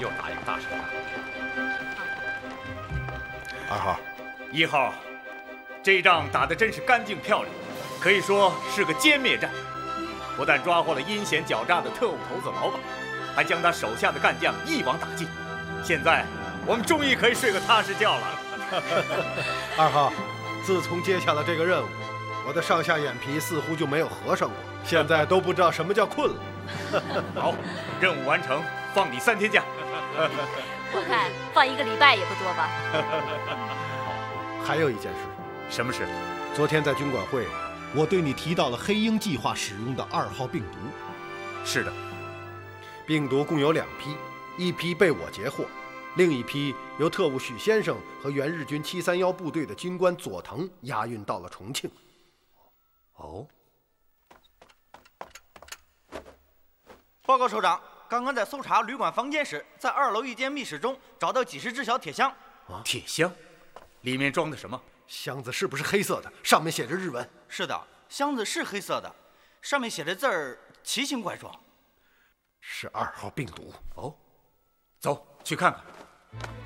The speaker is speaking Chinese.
又打一个大胜仗。 2号 ，1号，这一仗打得真是干净漂亮，可以说是个歼灭战。不但抓获了阴险狡诈的特务头子老板，还将他手下的干将一网打尽。现在我们终于可以睡个踏实觉了。 2号，自从接下了这个任务，我的上下眼皮似乎就没有合上过，现在都不知道什么叫困了。 好，任务完成，放你3天假。 我看放1个礼拜也不多吧。 还有一件事， 什么事？ 昨天在军管会，我对你提到了黑鹰计划使用的2号病毒。 是的， 病毒共有2批，一批被我截获，另一批由特务许先生和原日军731部队的军官佐藤押运到了重庆。 哦， 报告首长，刚刚在搜查旅馆房间时，在2楼一间密室中找到几十只小铁箱。 铁箱，里面装的什么？ 箱子是不是黑色的？上面写着日文。 是的，箱子是黑色的，上面写的字儿奇形怪状。 是2号病毒。 哦，走去看看。